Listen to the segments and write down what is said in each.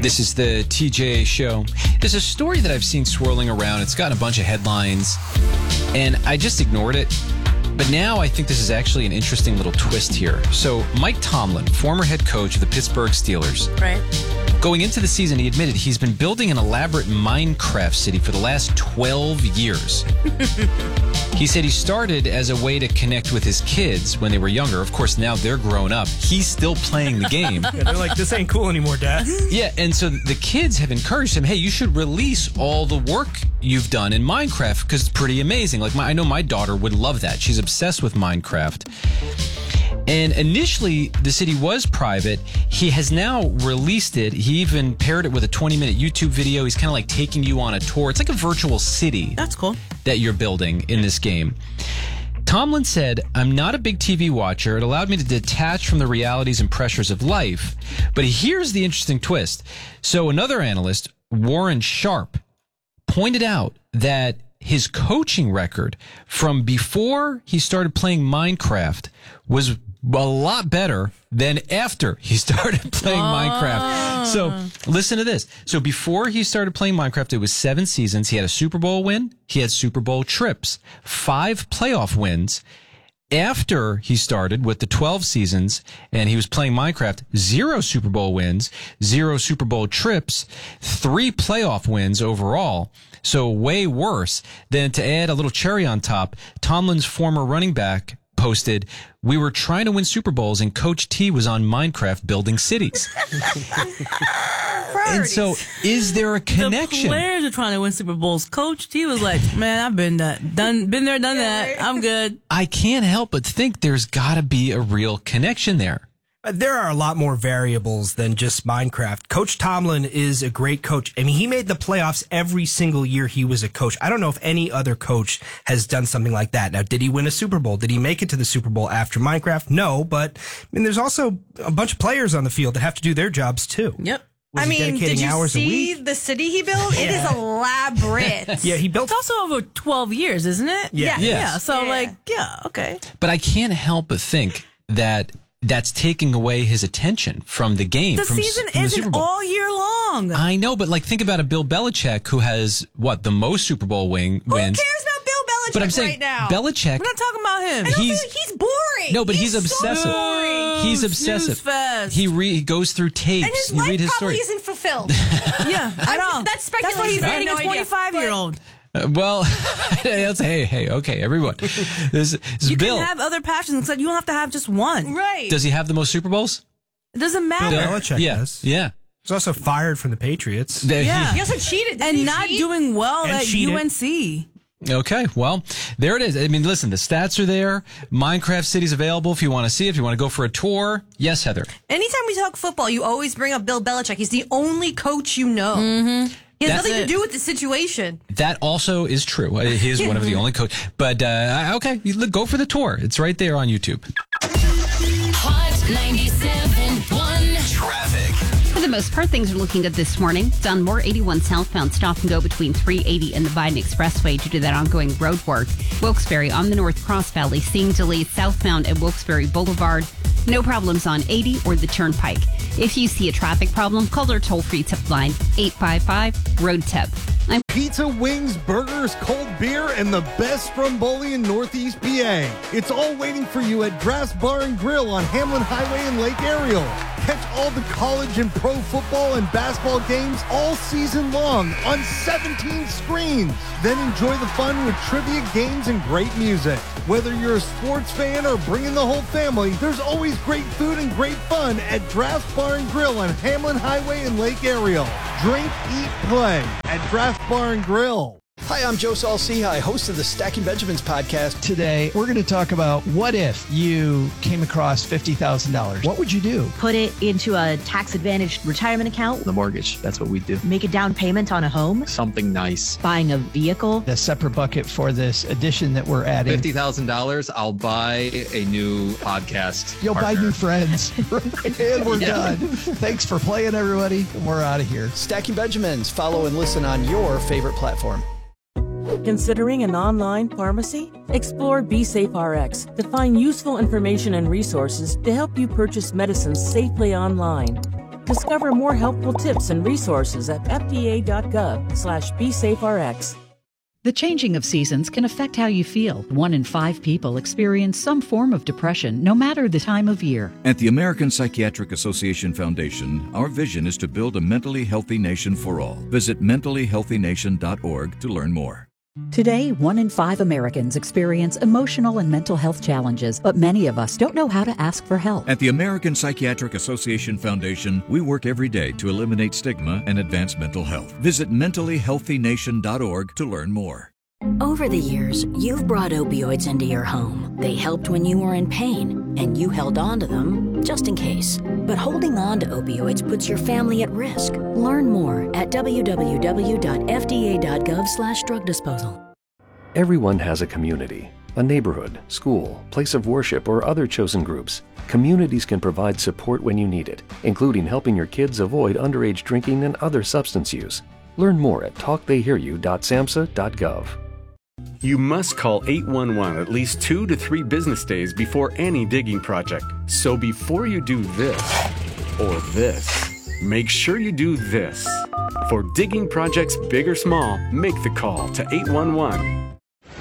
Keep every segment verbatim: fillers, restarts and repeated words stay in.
This is the T J Show. There's a story that I've seen swirling around. It's gotten a bunch of headlines, and I just ignored it. But now I think this is actually an interesting little twist here. So Mike Tomlin, former head coach of the Pittsburgh Steelers. Right. Going into the season, he admitted he's been building an elaborate Minecraft city for the last twelve years. He said he started as a way to connect with his kids when they were younger. Of course, now they're grown up. He's still playing the game. Yeah, they're like, this ain't cool anymore, Dad. Yeah, and so the kids have encouraged him, hey, you should release all the work you've done in Minecraft because it's pretty amazing. Like, my, I know my daughter would love that. She's obsessed with Minecraft. And initially, the city was private. He has now released it. He even paired it with a twenty-minute YouTube video. He's kind of like taking you on a tour. It's like a virtual city. That's cool. That you're building in this game. Tomlin said, I'm not a big T V watcher. It allowed me to detach from the realities and pressures of life. But here's the interesting twist. So another analyst, Warren Sharp, pointed out that his coaching record from before he started playing Minecraft was a lot better than after he started playing oh. Minecraft. So listen to this. So before he started playing Minecraft, it was seven seasons. He had a Super Bowl win. He had Super Bowl trips, five playoff wins. After he started with the twelve seasons and he was playing Minecraft, zero Super Bowl wins, zero Super Bowl trips, three playoff wins overall. So way worse. Then to add a little cherry on top, Tomlin's former running back posted, we were trying to win Super Bowls and Coach T was on Minecraft building cities. And so is there a connection? The players are trying to win Super Bowls. Coach T was like, man, I've been that, done, been there, done that. I'm good. I can't help but think there's got to be a real connection there. There are a lot more variables than just Minecraft. Coach Tomlin is a great coach. I mean, he made the playoffs every single year he was a coach. I don't know if any other coach has done something like that. Now, did he win a Super Bowl? Did he make it to the Super Bowl after Minecraft? No, but I mean, there's also a bunch of players on the field that have to do their jobs too. Yep. Was I mean, did you see the city he built? Yeah. It is elaborate. Yeah, he built. It's also over twelve years, isn't it? Yeah. Yeah. Yes. yeah. So, yeah. like, yeah, okay. But I can't help but think that that's taking away his attention from the game. The from, season from the isn't Super Bowl. all year long. I know, but like, think about a Bill Belichick who has, what, the most Super Bowl wing, Who wins. cares about Bill Belichick But I'm saying right now? Belichick. We're not talking about him. I don't he's- think he's boring. No, but he's, he's obsessive. So boring. He's Snooze obsessive. fest. He re- he goes through tapes. And his you life read his probably story. isn't fulfilled. Yeah, I know. That's speculation. That's why he's I have dating no a idea. twenty-five-year-old. Uh, well, let's hey, hey, okay, everyone. This, this You Bill. can have other passions, except you don't have to have just one. Right. Does he have the most Super Bowls? It doesn't matter. Bill Belichick yeah, does. yeah. He's also fired from the Patriots. There- Yeah. He also cheated. Didn't And he not cheat? doing well And at cheated. U N C. Okay, well, there it is. I mean, listen, the stats are there. Minecraft City's available if you want to see it, if you want to go for a tour. Yes, Heather. Anytime we talk football, you always bring up Bill Belichick. He's the only coach you know. Mm-hmm. He has That's nothing it. to do with the situation. That also is true. Uh, He is one of the only coach. But, uh, okay, you look- go for the tour. It's right there on YouTube. Hot ninety-seven point one Traffic. For the most part, things are looking good this morning. Dunmore eighty-one southbound stop and go between three eighty and the Biden Expressway due to that ongoing road work. Wilkes-Barre on the North Cross Valley seeing delays southbound at Wilkes-Barre Boulevard. No problems on eighty or the Turnpike. If you see a traffic problem, call our toll-free tip line eight five five, road tip. I'm Pizza, wings, burgers, cold beer, and the best Stromboli in Northeast P A. It's all waiting for you at Draft's Bar and Grill on Hamlin Highway in Lake Ariel. Catch all the college and pro football and basketball games all season long on seventeen screens. Then enjoy the fun with trivia games and great music. Whether you're a sports fan or bringing the whole family, there's always great food and great fun at Draft's Bar and Grill on Hamlin Highway in Lake Ariel. Drink, eat, play at Draft Bar and Grill. Hi, I'm Joe Saul-Sehy, host of the Stacking Benjamins podcast. Today, we're going to talk about what if you came across fifty thousand dollars? What would you do? Put it into a tax-advantaged retirement account. The mortgage. That's what we do. Make a down payment on a home. Something nice. Buying a vehicle. A separate bucket for this addition that we're adding. fifty thousand dollars, I'll buy a new podcast. You'll partner. buy new friends. And we're Yeah. done. Thanks for playing, everybody. And we're out of here. Stacking Benjamins. Follow and listen on your favorite platform. Considering an online pharmacy? Explore BeSafeRx to find useful information and resources to help you purchase medicines safely online. Discover more helpful tips and resources at fda.gov slash BeSafeRx. The changing of seasons can affect how you feel. One in five people experience some form of depression, no matter the time of year. At the American Psychiatric Association Foundation, our vision is to build a mentally healthy nation for all. Visit mentally healthy nation dot org to learn more. Today, one in five Americans experience emotional and mental health challenges, but many of us don't know how to ask for help. At the American Psychiatric Association Foundation, we work every day to eliminate stigma and advance mental health. Visit mentally healthy nation dot org to learn more. Over the years, you've brought opioids into your home. They helped when you were in pain, and you held on to them just in case. But holding on to opioids puts your family at risk. Learn more at w w w dot f d a dot gov slash drug disposal. Everyone has a community, a neighborhood, school, place of worship, or other chosen groups. Communities can provide support when you need it, including helping your kids avoid underage drinking and other substance use. Learn more at talk they hear you dot samhsa dot gov. You must call eight one one at least two to three business days before any digging project. So before you do this or this, make sure you do this. For digging projects big or small, make the call to eight one one.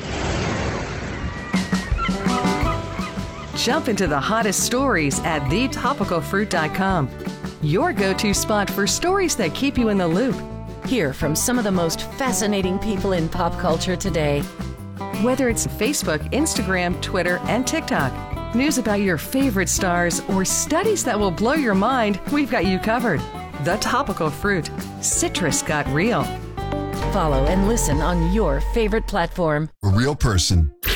Jump into the hottest stories at the topical fruit dot com. Your go-to spot for stories that keep you in the loop. Hear from some of the most fascinating people in pop culture today. Whether it's Facebook, Instagram, Twitter, and TikTok, news about your favorite stars, or studies that will blow your mind, we've got you covered. The Topical Fruit. Citrus got real. Follow and listen on your favorite platform. A real person